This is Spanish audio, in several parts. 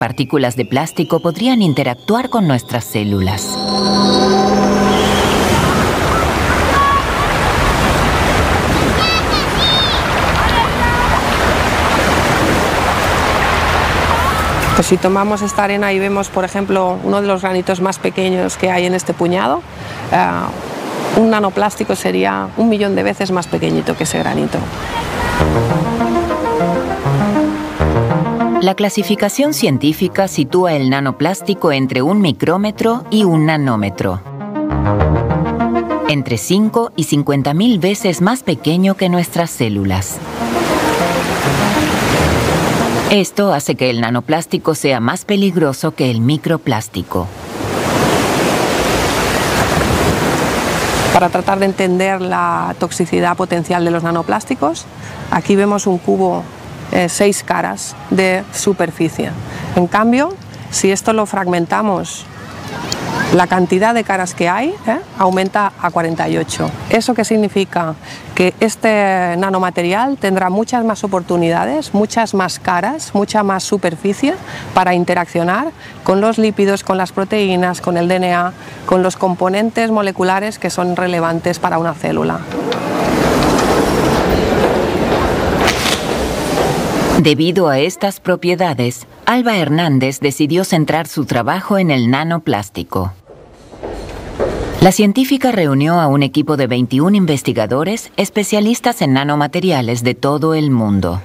Partículas de plástico podrían interactuar con nuestras células. Pues si tomamos esta arena y vemos, por ejemplo, uno de los granitos más pequeños que hay en este puñado, un nanoplástico sería 1 millón de veces más pequeñito que ese granito. La clasificación científica sitúa el nanoplástico entre 1 micrómetro y 1 nanómetro. Entre 5 y 50.000 veces más pequeño que nuestras células. Esto hace que el nanoplástico sea más peligroso que el microplástico. Para tratar de entender la toxicidad potencial de los nanoplásticos, aquí vemos un cubo 6 caras de superficie. En cambio, si esto lo fragmentamos, la cantidad de caras que hay aumenta a 48. ¿Eso qué significa? Que este nanomaterial tendrá muchas más oportunidades, muchas más caras, mucha más superficie para interaccionar con los lípidos, con las proteínas, con el DNA, con los componentes moleculares que son relevantes para una célula. Debido a estas propiedades, Alba Hernández decidió centrar su trabajo en el nanoplástico. La científica reunió a un equipo de 21 investigadores especialistas en nanomateriales de todo el mundo.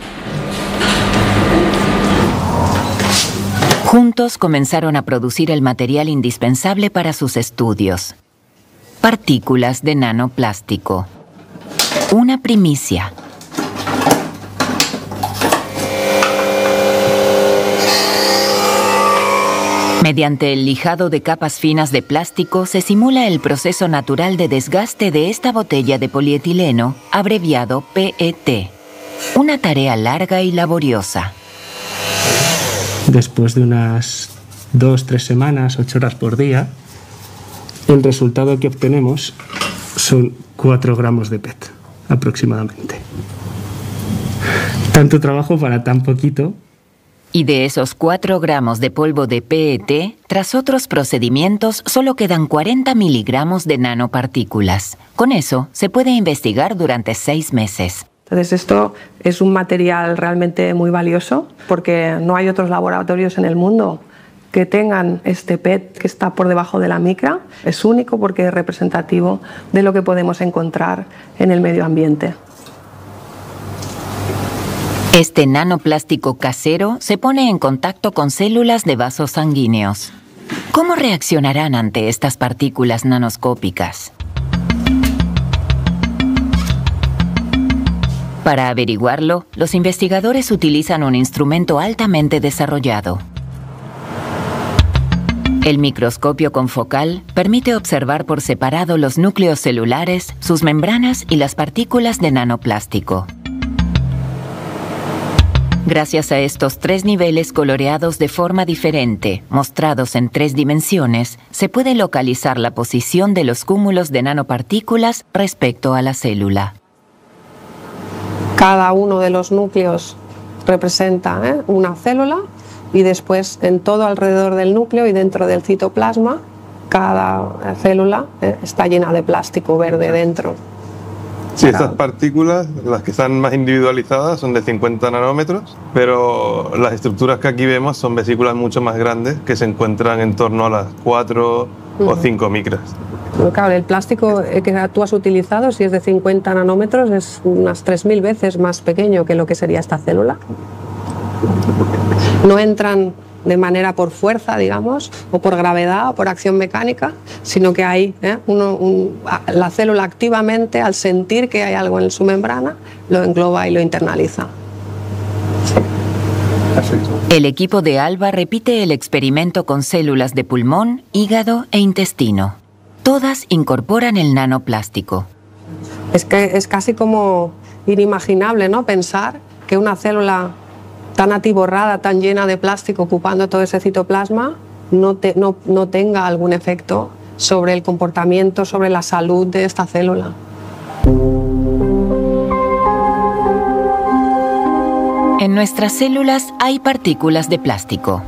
Juntos comenzaron a producir el material indispensable para sus estudios: partículas de nanoplástico. Una primicia. Mediante el lijado de capas finas de plástico se simula el proceso natural de desgaste de esta botella de polietileno, abreviado PET. Una tarea larga y laboriosa. Después de unas 2-3 semanas, 8 horas por día, el resultado que obtenemos son 4 gramos de PET, aproximadamente. Tanto trabajo para tan poquito. Y de esos 4 gramos de polvo de PET, tras otros procedimientos, solo quedan 40 miligramos de nanopartículas. Con eso, se puede investigar durante 6 meses. Entonces esto es un material realmente muy valioso porque no hay otros laboratorios en el mundo que tengan este PET que está por debajo de la micra. Es único porque es representativo de lo que podemos encontrar en el medio ambiente. Este nanoplástico casero se pone en contacto con células de vasos sanguíneos. ¿Cómo reaccionarán ante estas partículas nanoscópicas? Para averiguarlo, los investigadores utilizan un instrumento altamente desarrollado. El microscopio confocal permite observar por separado los núcleos celulares, sus membranas y las partículas de nanoplástico. Gracias a estos 3 niveles coloreados de forma diferente, mostrados en 3 dimensiones, se puede localizar la posición de los cúmulos de nanopartículas respecto a la célula. Cada uno de los núcleos representa una célula y después en todo alrededor del núcleo y dentro del citoplasma, cada célula está llena de plástico verde dentro. Sí, estas partículas, las que están más individualizadas, son de 50 nanómetros, pero las estructuras que aquí vemos son vesículas mucho más grandes que se encuentran en torno a las 4 o 5 micras. Claro, el plástico que tú has utilizado, si es de 50 nanómetros, es unas 3.000 veces más pequeño que lo que sería esta célula. No entran de manera por fuerza, digamos, o por gravedad o por acción mecánica, sino que hay la célula activamente, al sentir que hay algo en su membrana, lo engloba y lo internaliza. Sí. El equipo de Alba repite el experimento con células de pulmón, hígado e intestino. Todas incorporan el nanoplástico. Es que es casi como inimaginable, ¿no?, pensar que una célula tan atiborrada, tan llena de plástico, ocupando todo ese citoplasma, no tenga algún efecto sobre el comportamiento, sobre la salud de esta célula. En nuestras células hay partículas de plástico.